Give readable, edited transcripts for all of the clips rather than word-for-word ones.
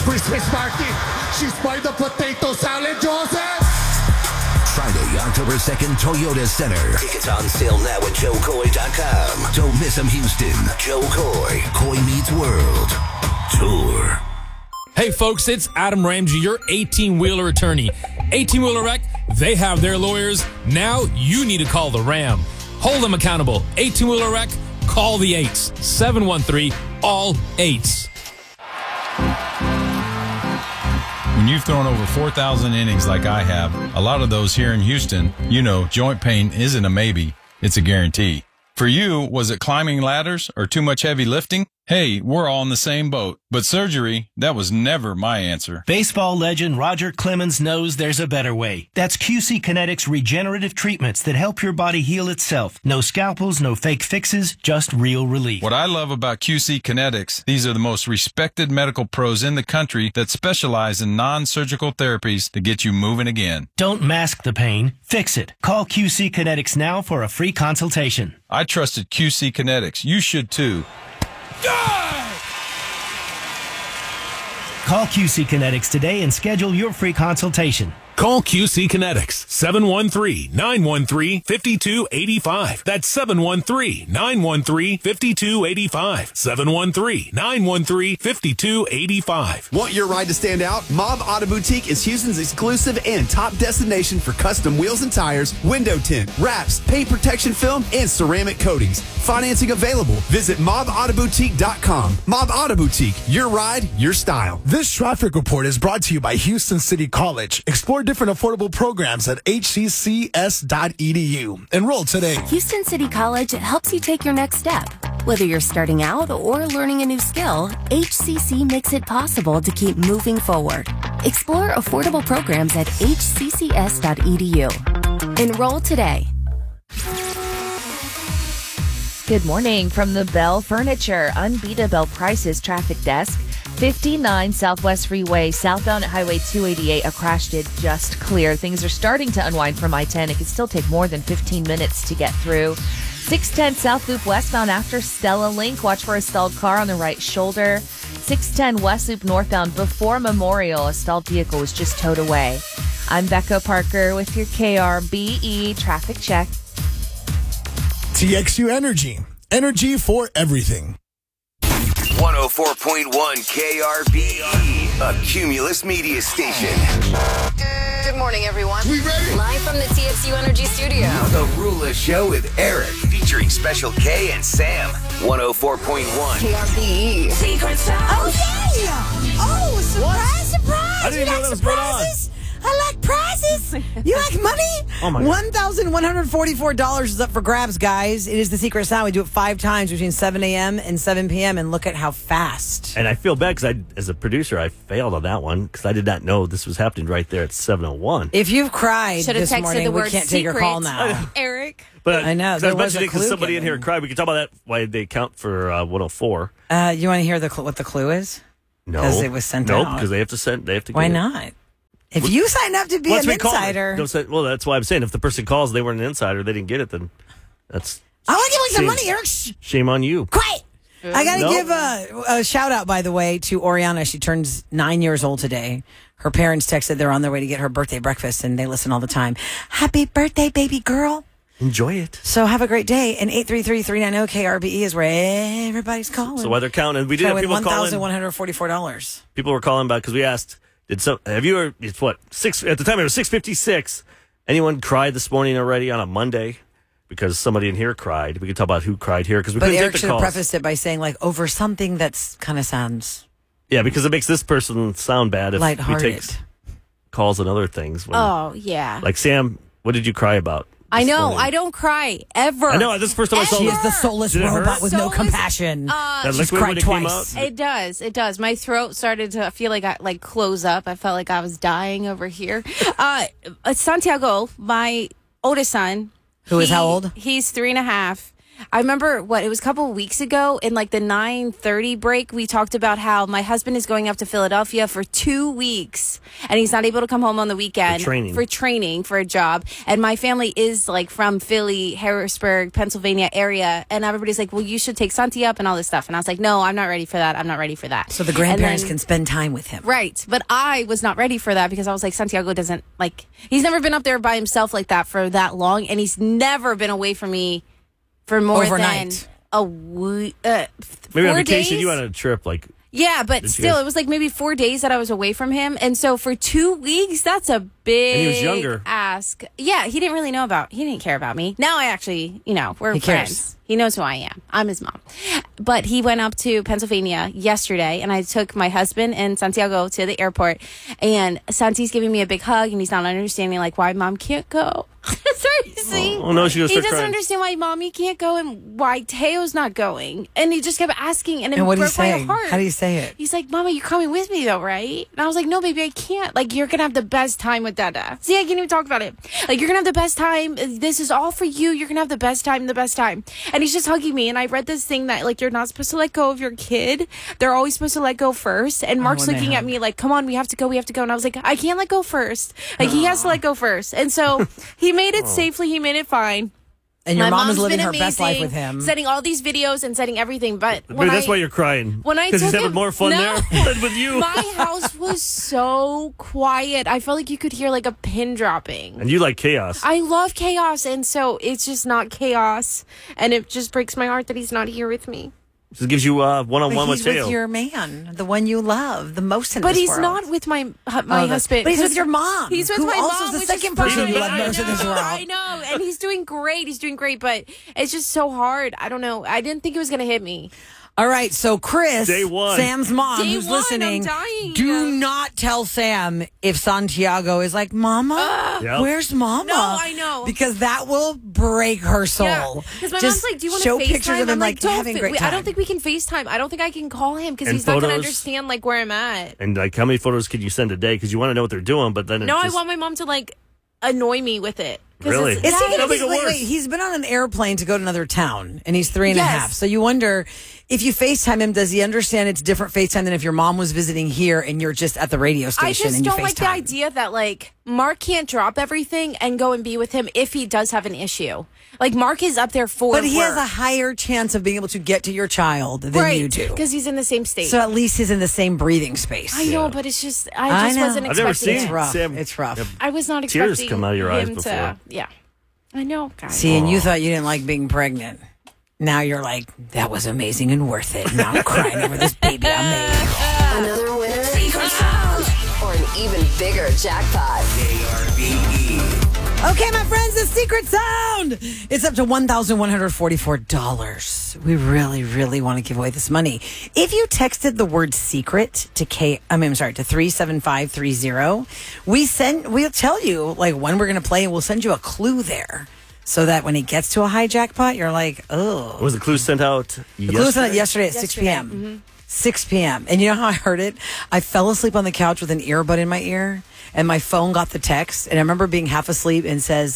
Christmas party. She's by the potato salad, Joseph. Friday, October 2nd, Toyota Center. Tickets on sale now at joecoy.com. Don't miss him, Houston. Joe Coy, Coy Meets World Tour. Hey, folks, it's Adam Ramsey, your 18-wheeler attorney. 18-wheeler wreck, they have their lawyers. Now you need to call the Ram. Hold them accountable. 18-wheeler wreck, call the 8s. 713, all 8s. When you've thrown over 4,000 innings like I have, a lot of those here in Houston, you know joint pain isn't a maybe, it's a guarantee. For you, was it climbing ladders or too much heavy lifting? Hey, we're all in the same boat. But surgery, that was never my answer. Baseball legend Roger Clemens knows there's a better way. That's QC Kinetics regenerative treatments that help your body heal itself. No scalpels, no fake fixes, just real relief. What I love about QC Kinetics, these are the most respected medical pros in the country that specialize in non-surgical therapies to get you moving again. Don't mask the pain, fix it. Call QC Kinetics now for a free consultation. I trusted QC Kinetics. You should too. Call QC Kinetics today and schedule your free consultation. Call QC Kinetics, 713-913-5285. That's 713-913-5285. 713-913-5285. Want your ride to stand out? Mob Auto Boutique is Houston's exclusive and top destination for custom wheels and tires, window tint, wraps, paint protection film, and ceramic coatings. Financing available. Visit mobautoboutique.com. Mob Auto Boutique, your ride, your style. This traffic report is brought to you by Houston City College. Explore different affordable programs at hccs.edu. Enroll today. Houston City College helps you take your next step. Whether you're starting out or learning a new skill, HCC makes it possible to keep moving forward. Explore affordable programs at hccs.edu. Enroll today. Good morning from the Bell Furniture Unbeatable Prices Traffic Desk. 59 Southwest Freeway, southbound at Highway 288, a crash did just clear. Things are starting to unwind from I-10. It could still take more than 15 minutes to get through. 610 South Loop westbound after Stella Link. Watch for a stalled car on the right shoulder. 610 West Loop northbound before Memorial. A stalled vehicle was just towed away. I'm Becca Parker with your KRBE traffic check. TXU Energy. Energy for everything. 104.1 KRBE, a Cumulus media station. Good morning, everyone. We ready? Live from the TXU Energy Studio. The Rula Show with Eric, featuring Special K and Sam. 104.1 KRBE. Secret Sound. Oh, yeah! Oh, surprise, surprise! I didn't even know that was going on. I like prizes. You like money? Oh my God. $1,144 is up for grabs, guys. It is the Secret Sound. We do it 5 times between 7 a.m. and 7 p.m. and look at how fast. And I feel bad because as a producer, I failed on that one because I did not know this was happening right there at 7:01. If you've cried Should've this texted morning, the we word can't take your call secret. now. Eric. But I know, there I was mentioned a it because clue somebody in given. here cried. We can talk about that, why they count for 104. You want to hear what the clue is? No. Because it was sent Nope, out. because they have to send. They have to. Why get it. not? If you sign up to be Once an we call them. insider. Don't say, well, that's why I'm saying if the person calls, they weren't an insider, they didn't get it, then that's. I want to give like some shame- money, Eric. Shame on you. Quiet. I got to No. give a shout out, by the way, to Oriana. She turns 9 years old today. Her parents texted they're on their way to get her birthday breakfast, and they listen all the time. Happy birthday, baby girl. Enjoy it. So have a great day. And 833-390-KRBE is where everybody's calling. So while they're counting, we did have win people calling. $1,144. People were calling about because we asked, have you ever, it's what, 6, at the time it was 6:56. Anyone cried this morning already on a Monday? Because somebody in here cried. We could talk about who cried here because we But couldn't Eric take should the have calls. prefaced it by saying, like, over something that's kind of sounds Yeah, because it makes this person sound bad if we lighthearted. take calls and other things. When, Oh, yeah. Like, Sam, what did you cry about? I know. morning? I don't cry ever. I know. This is the first time I saw She this. is the soulless Did it hurt? robot with no Soulless- compassion. That She's liquid cried when it came twice. out? It does. It does. My throat started to feel like I close up. I felt like I was dying over here. Santiago, my oldest son. Who is how old? He's 3.5. I remember it was a couple of weeks ago in like the 9:30 break. We talked about how my husband is going up to Philadelphia for 2 weeks and he's not able to come home on the weekend for training for a job. And my family is like from Philly, Harrisburg, Pennsylvania area. And everybody's like, well, you should take Santi up and all this stuff. And I was like, no, I'm not ready for that. I'm not ready for that. So the grandparents can spend time with him. Right. But I was not ready for that because I was like, Santiago doesn't he's never been up there by himself like that for that long. And he's never been away from me for more than a week. Maybe on vacation, you went on a trip, Yeah, but still, it was like maybe 4 days that I was away from him. And so for 2 weeks, that's a big and he was younger. ask. Yeah, he didn't really he didn't care about me. Now I actually, we're friends. He knows who I am. I'm his mom. But he went up to Pennsylvania yesterday, and I took my husband and Santiago to the airport. And Santi's giving me a big hug, and he's not understanding why mom can't go. Oh no, she goes. He doesn't understand why mommy can't go and why Teo's not going. And he just kept asking, and it broke my heart. How do you say it? He's like, Mama, you're coming with me though, right? And I was like, no, baby, I can't. You're gonna have the best time with Dada. See, I can't even talk about it. You're gonna have the best time. This is all for you. You're gonna have the best time, And he's just hugging me. And I read this thing that you're not supposed to let go of your kid. They're always supposed to let go first. And Mark's looking at me come on, we have to go. And I was like, I can't let go first. He has to let go first. And so he made it safely. He made it fine. And your mom is living her best life with him. Setting all these videos and setting everything. But that's why you're crying. Because he's having more fun there than with you. My house was so quiet. I felt like you could hear a pin dropping. And you like chaos. I love chaos. And so it's just not chaos. And it just breaks my heart that he's not here with me. Just gives you one-on-one with Teo. He's with your man, the one you love the most in this world. But he's not with my husband. But he's with your mom. He's with my also mom. Is the second person you love most in this world. I know, and he's doing great. But it's just so hard. I don't know. I didn't think it was going to hit me. All right, so Chris, Day one. Sam's mom, who's listening, do not tell Sam if Santiago is like, Mama, where's Mama? No, I know. Because that will break her soul. Because my mom's like, do you want to FaceTime? Show pictures of him having a great time. I don't think we can FaceTime. I don't think I can call him because he's not going to understand where I'm at. And how many photos can you send a day? Because you want to know what they're doing, but then I want my mom to annoy me with it. Really? Is he gonna wait, he's been on an airplane to go to another town, and he's 3.5. So you wonder, if you FaceTime him, does he understand it's different FaceTime than if your mom was visiting here and you're just at the radio station and you FaceTime? I just don't like the idea that, Mark can't drop everything and go and be with him if he does have an issue. Mark is up there for But he has a higher chance of being able to get to your child than you do. Because he's in the same state. So at least he's in the same breathing space. I know, but it's just, I wasn't expecting I've never seen it. It's rough. Sam, it's rough. I was not expecting tears come out of your eyes him before. Yeah. I know, guys. See, and you thought you didn't like being pregnant. Now you're like, that was amazing and worth it. Now I'm crying over this baby I made. Another winner, secret sound, or an even bigger jackpot. Okay, my friends, the secret sound. It's up to $1,144. We really, really want to give away this money. If you texted the word secret to 37530, we'll tell you when we're going to play, and we'll send you a clue there. So that when he gets to a high jackpot, you're like, oh. Was the clue sent out yesterday? The clue was sent out yesterday at 6 p.m. Mm-hmm. 6 p.m. And you know how I heard it? I fell asleep on the couch with an earbud in my ear, and my phone got the text. And I remember being half asleep and says,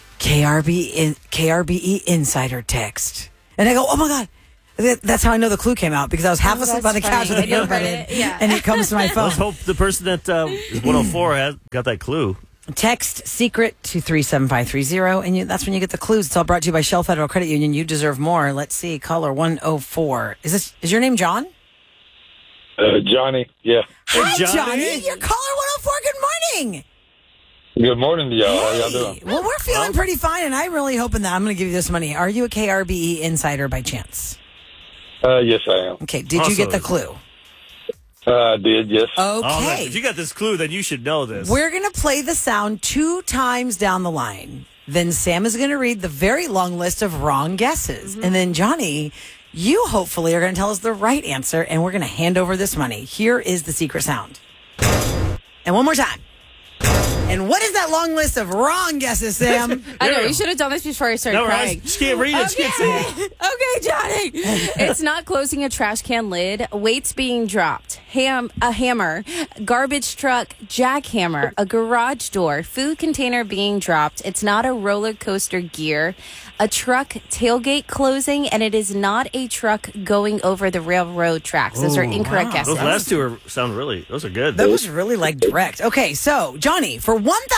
KRBE Insider text. And I go, oh my God. That's how I know the clue came out, because I was half asleep on the couch with an earbud in, and it comes to my phone. Let's hope the person that is 104 has got that clue. Text secret to 37530, and that's when you get the clues. It's all brought to you by Shell Federal Credit Union. You deserve more. Let's see. Caller 104. Is your name John? Johnny, yeah. Hi, Johnny. You're caller 104. Good morning. Good morning to y'all. Hey. How y'all doing? Well, we're feeling pretty fine, and I'm really hoping that I'm going to give you this money. Are you a KRBE insider by chance? Yes, I am. Okay. Did you get the clue? I did, yes. Okay. If you got this clue, then you should know this. We're going to play the sound 2 times down the line. Then Sam is going to read the very long list of wrong guesses. And then Johnny, you hopefully are going to tell us the right answer, and we're going to hand over this money. Here is the secret sound. And one more time. And what is that long list of wrong guesses, Sam? I know, we should have done this before I started crying. She can't read it. She can't say it. Okay, Johnny. It's not closing a trash can lid, weights being dropped, a hammer, garbage truck, jackhammer, a garage door, food container being dropped. It's not a roller coaster gear, a truck tailgate closing, and it is not a truck going over the railroad tracks. Those are incorrect guesses. Those last two those are good. That was really direct. Okay, so Johnny, for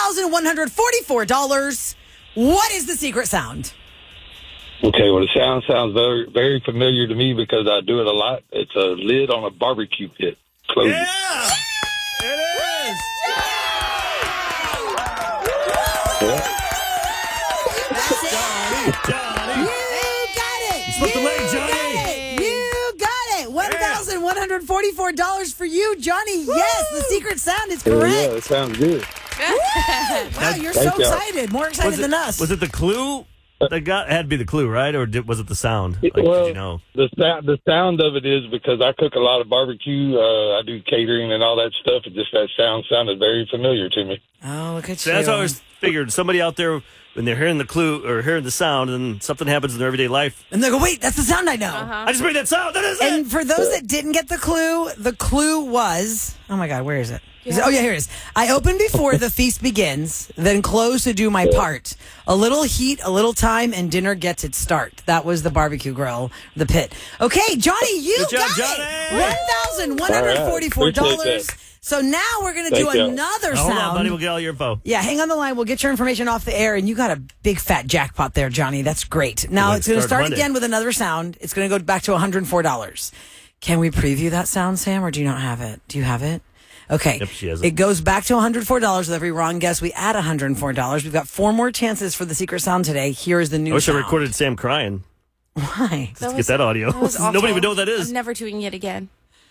$1,144, what is the secret sound? Okay, well, the sounds very, very familiar to me because I do it a lot. It's a lid on a barbecue pit closing. Yeah! It is! Johnny! You got it! You slipped the leg, Johnny! You got it! $1,144 for you, Johnny. Yes, the secret sound is correct. Yeah, it sounds good. Wow, you're so excited. More excited than us. Was it the clue? It had to be the clue, right? Or was it the sound? Like, well, did you know? the sound of it is because I cook a lot of barbecue. I do catering and all that stuff. It just that sound sounded very familiar to me. Oh, look at So you. that's what I always figured. Somebody out there, when they're hearing the clue or hearing the sound and something happens in their everyday life. And they go, wait, that's the sound I know. I just made that sound. That is it. And for those that didn't get the clue was, oh my God, where is it? Oh, yeah, here it is. I open before the feast begins, then close to do my part. A little heat, a little time, and dinner gets its start. That was the barbecue grill, the pit. Okay, Johnny, you Good job, got Johnny. it. $1,144. So now we're going to do another sound. Hold on, buddy. We'll get all your info. Yeah, hang on the line. We'll get your information off the air, and you got a big fat jackpot there, Johnny. That's great. Now it's going to start again with another sound. It's going to go back to $104. Can we preview that sound, Sam, or do you not have it? Do you have it? Okay. Yep, she has it. It goes back to $104 with every wrong guess. We add $104. We've got 4 more chances for the secret sound today. Here is the new I wish sound. I recorded Sam crying. Why? Just to get that audio. Nobody would know what that is. I'm never doing it again.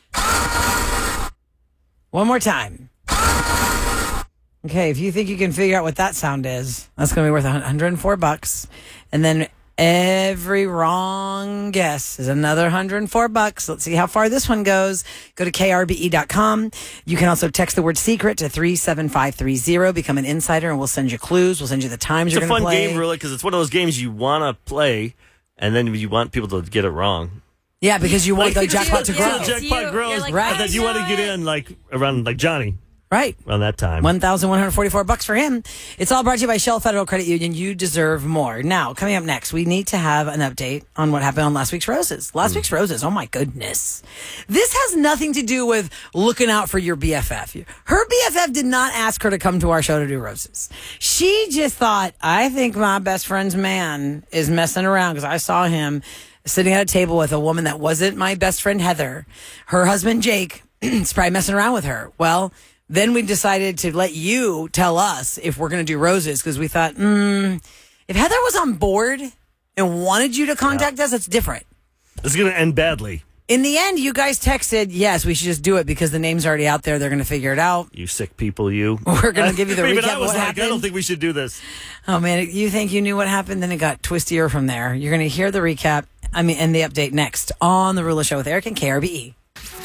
One more time. Okay, if you think you can figure out what that sound is, that's going to be worth $104. And then every wrong guess is another $104. Let's see how far this one goes. Go to krbe.com. You can also text the word secret to 37530. Become an insider, and we'll send you clues. We'll send you the times you're It's going a to fun play. game, really, because it's one of those games you want to play, and then you want people to get it wrong. Yeah, because you want the jackpot to grow. The jackpot grows, right? and then you want to get in around Johnny. Right. Around that time. $1,144 for him. It's all brought to you by Shell Federal Credit Union. You deserve more. Now, coming up next, we need to have an update on what happened on last week's Roses. Last week's Roses, oh my goodness. This has nothing to do with looking out for your BFF. Her BFF did not ask her to come to our show to do Roses. She just thought, I think my best friend's man is messing around because I saw him sitting at a table with a woman that wasn't my best friend, Heather. Her husband, Jake, is probably messing around with her. Well, then we decided to let you tell us if we're going to do Roses because we thought, if Heather was on board and wanted you to contact us, it's different. This is going to end badly. In the end, you guys texted, yes, we should just do it because the name's already out there. They're going to figure it out. You sick people, you. We're going to give you the Even recap I of was what like, happened. I don't think we should do this. Oh, man, you think you knew what happened? Then it got twistier from there. You're going to hear the recap, and the update next on The Rula Show with Eric and KRBE.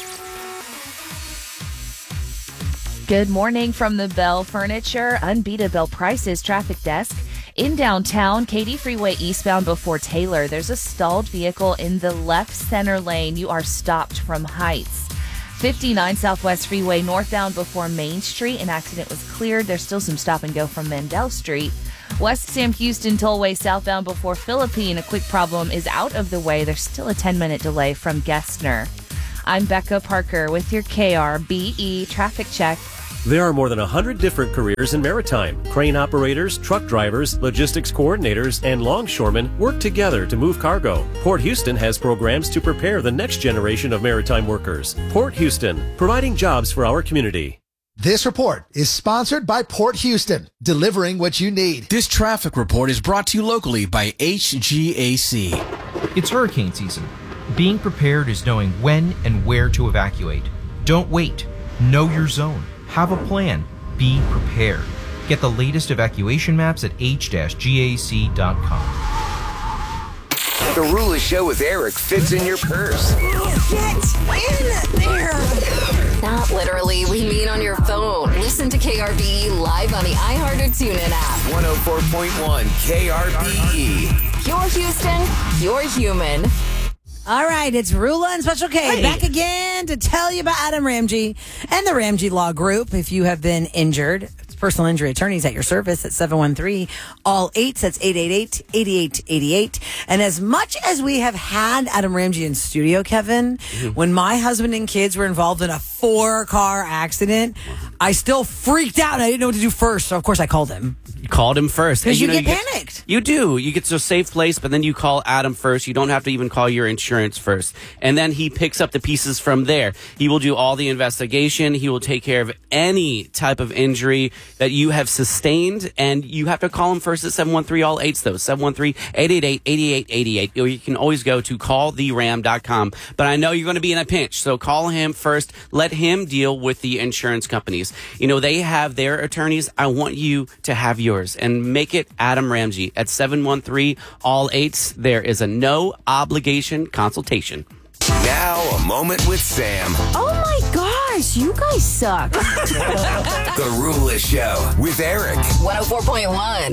Good morning from the Bell Furniture Unbeatable Prices traffic desk. In downtown, Katy Freeway eastbound before Taylor, there's a stalled vehicle in the left center lane. You are stopped from Heights. 59 Southwest Freeway northbound before Main Street. An accident was cleared. There's still some stop and go from Mendel Street. West Sam Houston Tollway southbound before Philippine. A quick problem is out of the way. There's still a 10-minute delay from Gessner. I'm Becca Parker with your KRBE traffic check. There are more than 100 different careers in maritime. Crane operators, truck drivers, logistics coordinators, and longshoremen work together to move cargo. Port Houston has programs to prepare the next generation of maritime workers. Port Houston, providing jobs for our community. This report is sponsored by Port Houston, delivering what you need. This traffic report is brought to you locally by HGAC. It's hurricane season. Being prepared is knowing when and where to evacuate. Don't wait. Know your zone. Have a plan. Be prepared. Get the latest evacuation maps at h-gac.com. The Rula Show with Eric fits in your purse. Get in there. Not literally, we mean on your phone. Listen to KRBE live on the iHeart or TuneIn app. 104.1 KRBE. You're Houston, you're human. All right, it's Rula and Special K back again to tell you about Adam Ramsey and the Ramsey Law Group. If you have been injured, personal injury attorneys at your service at 713-ALL-8. That's 888-8888. And as much as we have had Adam Ramsey in studio, Kevin, when my husband and kids were involved in a 4-car accident, I still freaked out and I didn't know what to do first. So, of course, I called him. You called him first. Because you get panicked. You do. You get to a safe place, but then you call Adam first. You don't have to even call your insurance first. And then he picks up the pieces from there. He will do all the investigation. He will take care of any type of injury that you have sustained. And you have to call him first at 713-ALL-8, though. 713-888-8888. Or you can always go to calltheram.com. But I know you're going to be in a pinch, so call him first. Let him deal with the insurance companies. You know, they have their attorneys. I want you to have yours. And make it Adam Ramsey at 713-ALL-8. There is a no obligation consultation. Now, a moment with Sam. Oh my gosh, you guys suck. The Ruleless Show with Eric. 104.1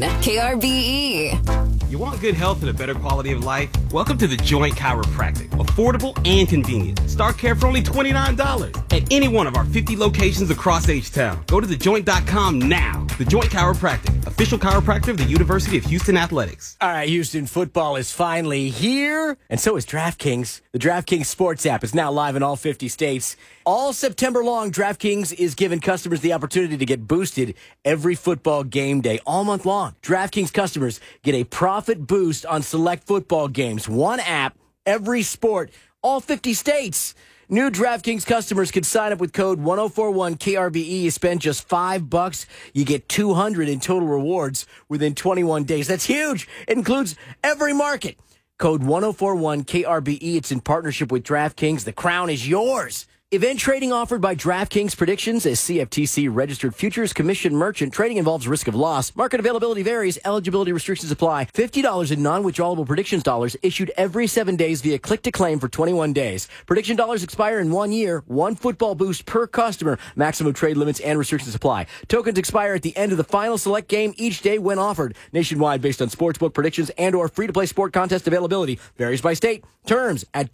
KRBE. You want good health and a better quality of life? Welcome to The Joint Chiropractic. Affordable and convenient. Start care for only $29 at any one of our 50 locations across H-Town. Go to thejoint.com now. The Joint Chiropractic, official chiropractor of the University of Houston Athletics. All right, Houston, football is finally here, and so is DraftKings. The DraftKings Sports app is now live in all 50 states. All September long, DraftKings is giving customers the opportunity to get boosted every football game day, all month long. DraftKings customers get a profit boost on select football games. One app, every sport, all 50 states. New DraftKings customers can sign up with code 1041KRBE. You spend just $5. You get $200 in total rewards within 21 days. That's huge. It includes every market. Code 1041KRBE. It's in partnership with DraftKings. The crown is yours. Event trading offered by DraftKings. Predictions as CFTC registered futures commission merchant. Trading involves risk of loss. Market availability varies. Eligibility restrictions apply. $50 in non-withdrawable predictions dollars issued every 7 days via click to claim for 21 days. Prediction dollars expire in 1 year. One football boost per customer. Maximum trade limits and restrictions apply. Tokens expire at the end of the final select game each day when offered. Nationwide based on sportsbook predictions and or free-to-play sport contest availability. Varies by state. Terms at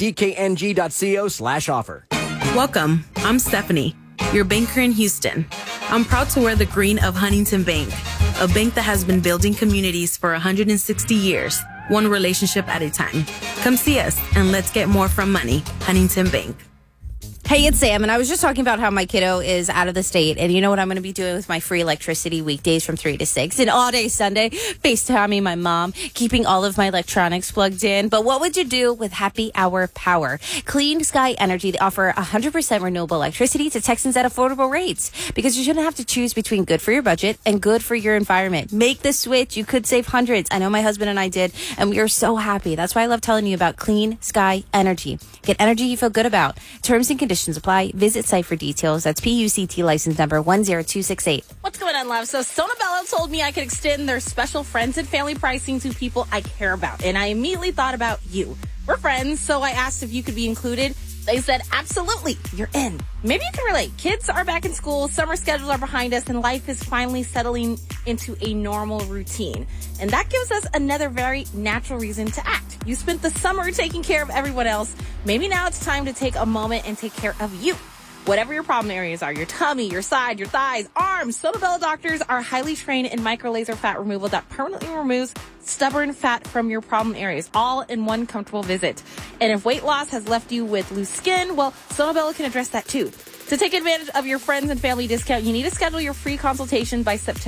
dkng.co/offer. Welcome, I'm Stephanie, your banker in Houston. I'm proud to wear the green of Huntington Bank, a bank that has been building communities for 160 years, one relationship at a time. Come see us and let's get more from money. Huntington Bank. Hey, it's Sam, and I was just talking about how my kiddo is out of the state, and you know what I'm going to be doing with my free electricity weekdays from 3 to 6, and all day Sunday, FaceTiming my mom, keeping all of my electronics plugged in. But what would you do with Happy Hour Power? Clean Sky Energy, they offer 100% renewable electricity to Texans at affordable rates, because you shouldn't have to choose between good for your budget and good for your environment. Make the switch. You could save hundreds. I know my husband and I did, and we are so happy. That's why I love telling you about Clean Sky Energy. Get energy you feel good about. Terms and conditions apply. Visit site for details. That's PUCT license number 10268. What's going on, love? So Sona Bello told me I could extend their special friends and family pricing to people I care about. And I immediately thought about you. We're friends, so I asked if you could be included. They said, absolutely, you're in. Maybe you can relate. Kids are back in school, summer schedules are behind us, and life is finally settling into a normal routine. And that gives us another very natural reason to act. You spent the summer taking care of everyone else. Maybe now it's time to take a moment and take care of you. Whatever your problem areas are, your tummy, your side, your thighs, arms, Sona Bello doctors are highly trained in micro laser fat removal that permanently removes stubborn fat from your problem areas, all in one comfortable visit. And if weight loss has left you with loose skin, well, Sona Bello can address that too. To take advantage of your friends and family discount, you need to schedule your free consultation by September